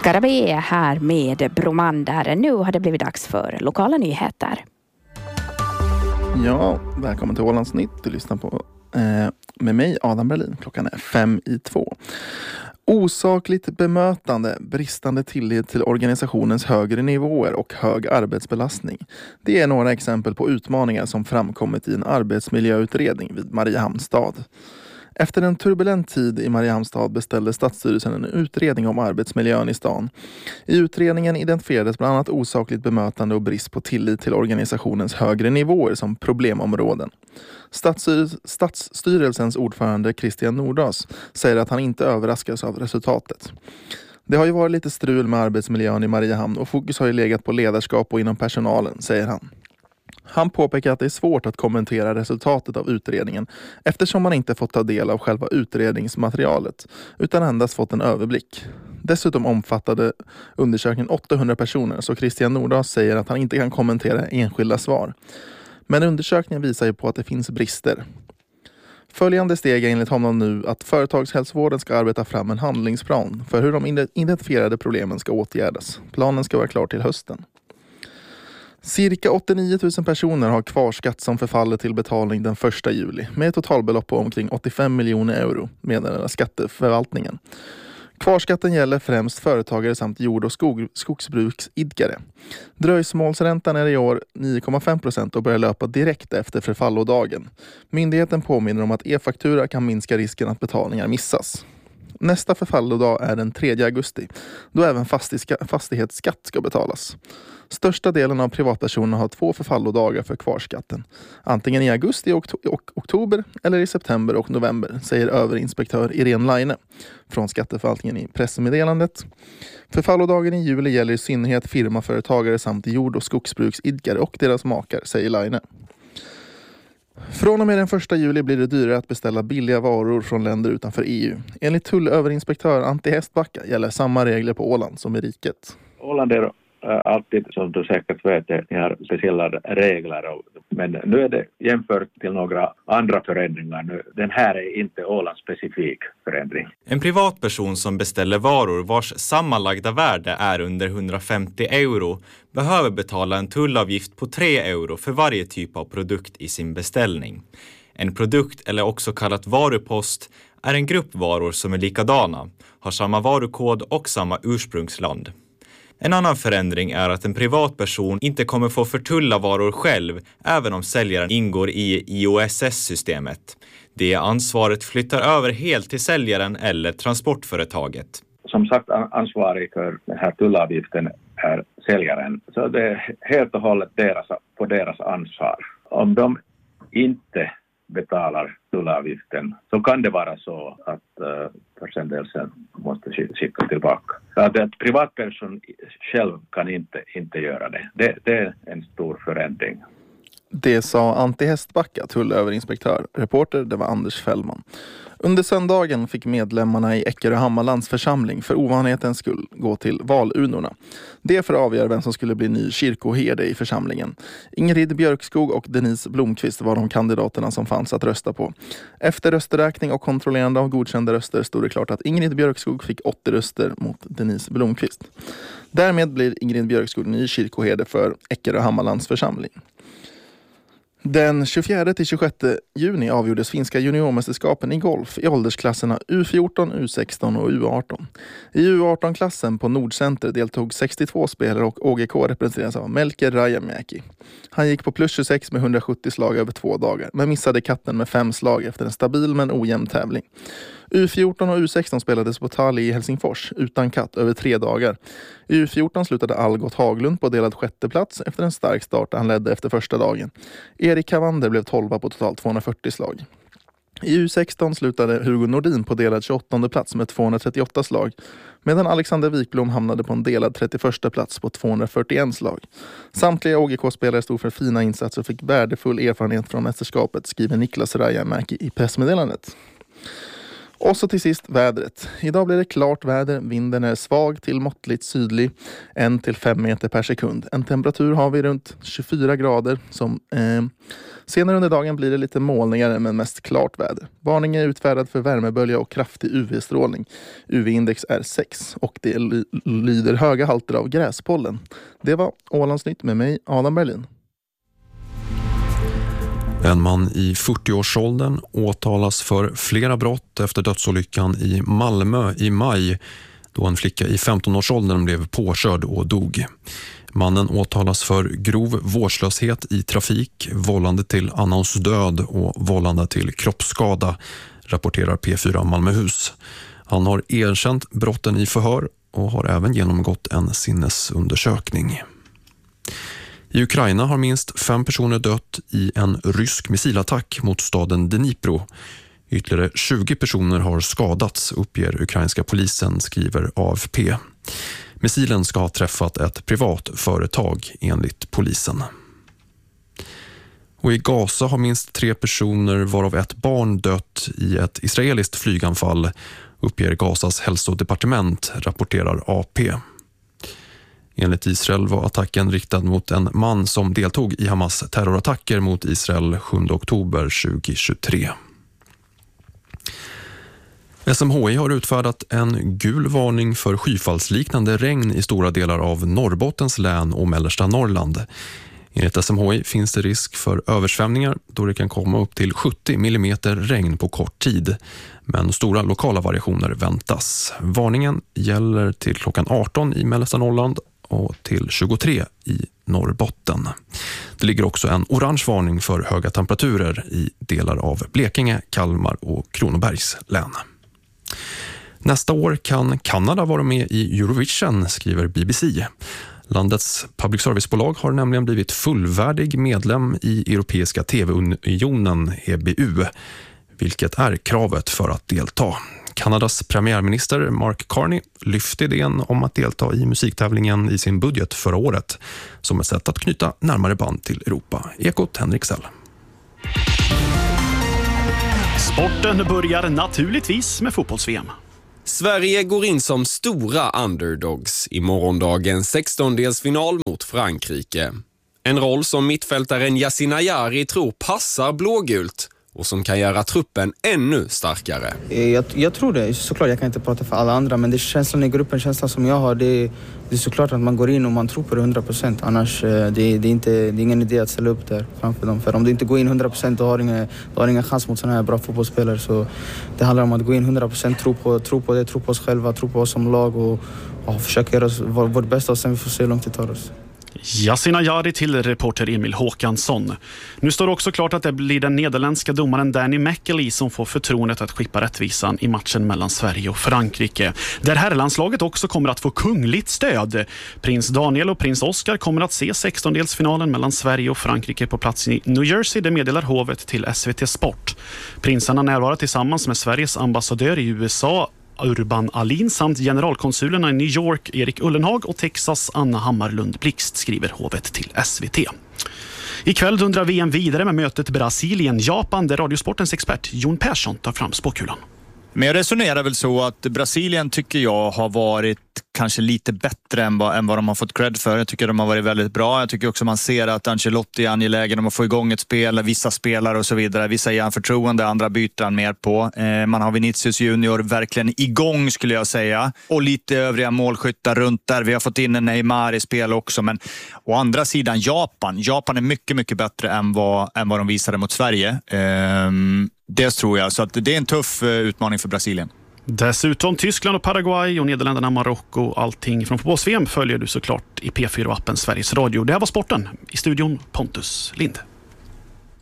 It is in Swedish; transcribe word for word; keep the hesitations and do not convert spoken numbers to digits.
Skarabi är här med Bromander. Nu har det blivit dags för lokala nyheter. Ja, välkommen till Ålandsnytt. Du lyssnar på eh, med mig Adam Berlin. Klockan är fem i två. Osakligt bemötande, bristande tillit till organisationens högre nivåer och hög arbetsbelastning. Det är några exempel på utmaningar som framkommit i en arbetsmiljöutredning vid Mariehamnstad. Efter en turbulent tid i Mariehamnstad beställde Stadsstyrelsen en utredning om arbetsmiljön i stan. I utredningen identifierades bland annat osakligt bemötande och brist på tillit till organisationens högre nivåer som problemområden. Stadsstyr- Stadsstyrelsens ordförande Christian Nordas säger att han inte överraskas av resultatet. Det har ju varit lite strul med arbetsmiljön i Mariehamn och fokus har ju legat på ledarskap och inom personalen, säger han. Han påpekar att det är svårt att kommentera resultatet av utredningen eftersom man inte fått ta del av själva utredningsmaterialet utan endast fått en överblick. Dessutom omfattade undersökningen åttahundra personer så Christian Nordas säger att han inte kan kommentera enskilda svar. Men undersökningen visar ju på att det finns brister. Följande steg är enligt honom nu att företagshälsovården ska arbeta fram en handlingsplan för hur de identifierade problemen ska åtgärdas. Planen ska vara klar till hösten. Cirka åttionio tusen personer har kvarskatt som förfaller till betalning den första juli med ett totalbelopp på omkring åttiofem miljoner euro, meddelar skatteförvaltningen. Kvarskatten gäller främst företagare samt jord- och skog- skogsbruksidkare. Dröjsmålsräntan är i år nio komma fem procent och börjar löpa direkt efter förfallodagen. Myndigheten påminner om att e-faktura kan minska risken att betalningar missas. Nästa förfallodag är den tredje augusti, då även fastighetsskatt ska betalas. Största delen av privatpersoner har två förfallodagar för kvarskatten. Antingen i augusti och oktober eller i september och november, säger överinspektör Irene Laine från skatteförvaltningen i pressmeddelandet. Förfallodagen i juli gäller i synnerhet firmaföretagare samt jord- och skogsbruksidkare och deras makar, säger Laine. Från och med den första juli blir det dyrare att beställa billiga varor från länder utanför E U. Enligt tullöverinspektör Antti Hestbacka gäller samma regler på Åland som i riket. Åland är alltid, som du säkert vet, ni har speciella regler. Men nu är det jämfört till några andra förändringar. Nu, den här är inte Ålands-specifik förändring. En privatperson som beställer varor vars sammanlagda värde är under hundrafemtio euro behöver betala en tullavgift på tre euro för varje typ av produkt i sin beställning. En produkt, eller också kallat varupost, är en grupp varor som är likadana, har samma varukod och samma ursprungsland. En annan förändring är att en privatperson inte kommer få förtulla varor själv även om säljaren ingår i I O S S-systemet. Det ansvaret flyttar över helt till säljaren eller transportföretaget. Som sagt, ansvarig för den här tullavgiften är säljaren. Så det är helt och hållet deras, på deras ansvar. Om de inte betalar tullavgiften så kan det vara så att uh, försändelsen måste skicka tillbaka. Att en privatperson själv kan inte, inte göra det. det. Det är en stor förändring. Det sa Antti Hestbacka, tullöverinspektör. Reporter, det var Anders Fällman. Under söndagen fick medlemmarna i Eckerö Hammarlands församling för ovanlighetens skull gå till valurnorna. Det för att avgöra vem som skulle bli ny kyrkoherde i församlingen. Ingrid Björkskog och Denise Blomqvist var de kandidaterna som fanns att rösta på. Efter rösträkning och kontrollerande av godkända röster stod det klart att Ingrid Björkskog fick åttio röster mot Denise Blomqvist. Därmed blir Ingrid Björkskog ny kyrkoherde för Eckerö Hammarlands församling. Den tjugofjärde till tjugosjätte juni avgjordes finska juniormästerskapen i golf i åldersklasserna U fjorton, U sexton och U arton. I U arton-klassen på Nordcenter deltog sextiotvå spelare och Å G K representeras av Melker Rajamäki. Han gick på plus tjugosex med hundrasjuttio slag över två dagar men missade katten med fem slag efter en stabil men ojämn tävling. U fjorton och U sexton spelades på Tali i Helsingfors utan katt över tre dagar. I U fjorton slutade Algot Haglund på delad sjätte plats efter en stark start där han ledde efter första dagen. Erik Cavander blev tolva på totalt tvåhundrafyrtio slag. I U sexton slutade Hugo Nordin på delad tjugoåttonde plats med tvåhundratrettioåtta slag medan Alexander Wikblom hamnade på en delad trettioförsta plats på tvåhundrafyrtioen slag. Samtliga Å G K-spelare stod för fina insatser och fick värdefull erfarenhet från mästerskapet, skriver Niklas Rajamäki i pressmeddelandet. Och så till sist vädret. Idag blir det klart väder. Vinden är svag till måttligt sydlig. en till fem meter per sekund. En temperatur har vi runt tjugofyra grader. Som, eh, senare under dagen blir det lite molnigare men mest klart väder. Varning är utfärdad för värmebölja och kraftig U V-strålning. U V-index är sex och det ly- lyder höga halter av gräspollen. Det var Ålandsnytt med mig, Adam Berlin. En man i fyrtioårsåldern åtalas för flera brott efter dödsolyckan i Malmö i maj då en flicka i femtonårsåldern blev påkörd och dog. Mannen åtalas för grov vårdslöshet i trafik, vållande till annans död och vållande till kroppsskada, rapporterar P fyra Malmöhus. Han har erkänt brotten i förhör och har även genomgått en sinnesundersökning. I Ukraina har minst fem personer dött i en rysk missilattack mot staden Dnipro. Ytterligare tjugo personer har skadats, uppger ukrainska polisen, skriver A F P. Missilen ska ha träffat ett privat företag enligt polisen. Och i Gaza har minst tre personer varav ett barn dött i ett israeliskt flyganfall, uppger Gazas hälsodepartement, rapporterar A P. Enligt Israel var attacken riktad mot en man som deltog i Hamas terrorattacker mot Israel sjunde oktober tjugohundratjugotre. S M H I har utfärdat en gul varning för skyfallsliknande regn i stora delar av Norrbottens län och mellersta Norrland. Enligt S M H I finns det risk för översvämningar då det kan komma upp till sjuttio millimeter regn på kort tid. Men stora lokala variationer väntas. Varningen gäller till klockan arton i mellersta Norrland och till tjugotre i Norrbotten. Det ligger också en orange varning för höga temperaturer i delar av Blekinge, Kalmar och Kronobergs län. Nästa år kan Kanada vara med i Eurovision, skriver B B C. Landets public service-bolag har nämligen blivit fullvärdig medlem i Europeiska T V-unionen E B U, vilket är kravet för att delta. Kanadas premiärminister Mark Carney lyfte idén om att delta i musiktävlingen i sin budget förra året som ett sätt att knyta närmare band till Europa. Ekot Henrik Sell. Sporten börjar naturligtvis med fotbolls-V M. Sverige går in som stora underdogs i morgondagens sextondelsfinal mot Frankrike. En roll som mittfältaren Yasin Ayari tror passar blågult och som kan göra truppen ännu starkare. Jag, jag tror det. Såklart, jag kan inte prata för alla andra, men det är känslan i gruppen, känslan som jag har, det är, det är såklart att man går in och man tror på det hundra procent. Annars det, det är inte, det är ingen idé att ställa upp där framför dem. För om du inte går in hundra procent då har du ingen, då har ingen chans mot sådana här bra fotbollsspelare. Så det handlar om att gå in hundra procent, tro på, tro på det, tro på oss själva, tro på oss som lag och, och försöka göra vårt bästa och sen vi får se hur långt det tar oss. Yasin Ayari till reporter Emil Håkansson. Nu står det också klart att det blir den nederländska domaren Danny McAlee som får förtroendet att skippa rättvisan i matchen mellan Sverige och Frankrike. Där herrlandslaget också kommer att få kungligt stöd. Prins Daniel och prins Oscar kommer att se sextondelsfinalen mellan Sverige och Frankrike på plats i New Jersey. Det meddelar hovet till S V T Sport. Prinsarna närvarar tillsammans med Sveriges ambassadör i U S A Urban Alin samt generalkonsulerna i New York Erik Ullenhag och Texas Anna Hammarlund Blixt, skriver hovet till S V T. Ikväll dundrar V M vidare med mötet Brasilien-Japan där Radiosportens expert Jon Persson tar fram spåkulan. Men jag resonerar väl så att Brasilien tycker jag har varit kanske lite bättre än vad, än vad de har fått cred för. Jag tycker de har varit väldigt bra. Jag tycker också man ser att Ancelotti är angelägen om att få igång ett spel, vissa spelare och så vidare. Vissa ger han förtroende, andra byter han mer på. Eh, man har Vinicius Junior verkligen igång skulle jag säga. Och lite övriga målskyttar runt där. Vi har fått in en Neymar i spel också. Men å andra sidan Japan. Japan är mycket, mycket bättre än vad, än vad de visade mot Sverige. Eh, det tror jag. Så att det är en tuff utmaning för Brasilien. Dessutom Tyskland och Paraguay och Nederländerna, Marocko. Allting från fotbolls-V M följer du såklart i P fyra-appen Sveriges Radio. Det här var sporten. I studion Pontus Lind.